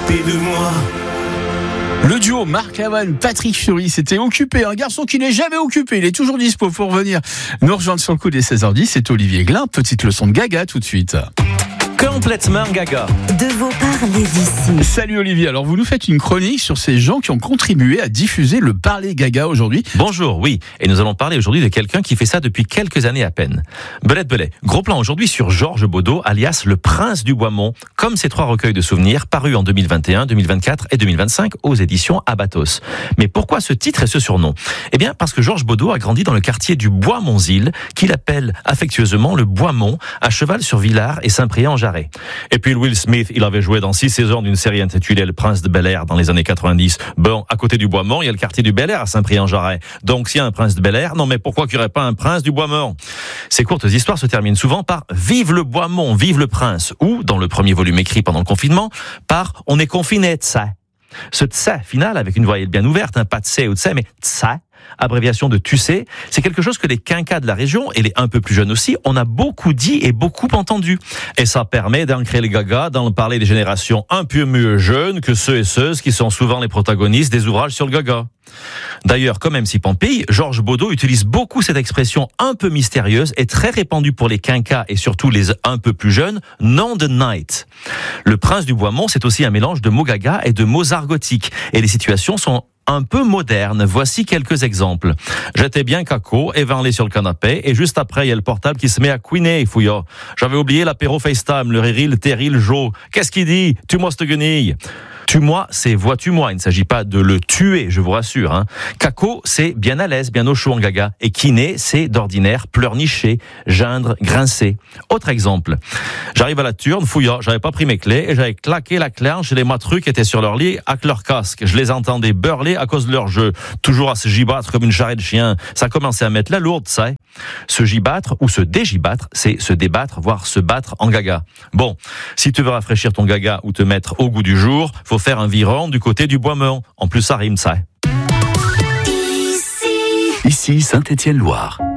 occupé de moi. Le duo Marc Lavoine, Patrick Fiori s'était occupé. Un garçon qui n'est jamais occupé. Il est toujours dispo pour venir nous rejoindre sur le coup des 16h10. C'est Olivier Glin. Petite leçon de gaga tout de suite. Complètement gaga. De vos parlers d'ici. Salut Olivier. Alors vous nous faites une chronique sur ces gens qui ont contribué à diffuser le parler gaga aujourd'hui. Bonjour, oui. Et nous allons parler aujourd'hui de quelqu'un qui fait ça depuis quelques années à peine. Belette Belay. Gros plan aujourd'hui sur Georges Baudot, alias le Prince du Bois-Mont, comme ses 3 recueils de souvenirs parus en 2021, 2024 et 2025 aux éditions Abatos. Mais pourquoi ce titre et ce surnom ? Eh bien, parce que Georges Baudot a grandi dans le quartier du Bois-Montzil, qu'il appelle affectueusement le Bois-Mont, à cheval sur Villars et Saint-Priest-en-Jarret. Et puis Will Smith, il avait joué dans 6 saisons d'une série intitulée Le Prince de Bel-Air dans les années 90. Bon, à côté du Bois-Mont, il y a le quartier du Bel-Air à Saint-Priest-en-Jarret. Donc s'il y a un prince de Bel-Air, non mais pourquoi qu'il n'y aurait pas un prince du Bois-Mont ? Ces courtes histoires se terminent souvent par « Vive le Bois-Mont, vive le prince » ou, dans le premier volume écrit pendant le confinement, par « On est confiné, tsa ». Ce tsa final, avec une voyelle bien ouverte, pas tse ou tse, mais tsa, abréviation de tu sais, c'est quelque chose que les quinquas de la région, et les un peu plus jeunes aussi, on a beaucoup dit et beaucoup entendu. Et ça permet d'ancrer les gagas dans le parler des générations un peu mieux jeunes que ceux et ceuses qui sont souvent les protagonistes des ouvrages sur le gaga. D'ailleurs, comme MC Pampille, Georges Baudot utilise beaucoup cette expression un peu mystérieuse et très répandue pour les quinquas et surtout les un peu plus jeunes, nom de night. Le Prince du Bois-Mont, c'est aussi un mélange de mots gaga et de mots argotiques. Et les situations sont un peu moderne. Voici quelques exemples. J'étais bien caco, évanlé sur le canapé, et juste après, il y a le portable qui se met à couiner, fouillard. J'avais oublié l'apéro FaceTime, le riri, le terri, le jo. Qu'est-ce qu'il dit? Tue-moi cette guenille. Tue-moi, c'est vois-tu-moi. Il ne s'agit pas de le tuer, je vous rassure. Caco, c'est bien à l'aise, bien au chaud en gaga. Et kiné, c'est d'ordinaire pleurnicher, geindre, grincer. Autre exemple. J'arrive à la turne, fouillant, j'avais pas pris mes clés et j'avais claqué la clenche et les matrus qui étaient sur leur lit avec leur casque. Je les entendais beurler à cause de leur jeu. Toujours à se gibattre comme une charrette de chien. Ça commençait à mettre la lourde, ça. Se gibattre ou se dégibattre, c'est se débattre, voire se battre en gaga. Bon, si tu veux rafraîchir ton gaga ou te mettre au goût du jour, faut faire un viron du côté du Bois-Mont. En plus, ça rime, ça. Ici Saint-Étienne-Loire.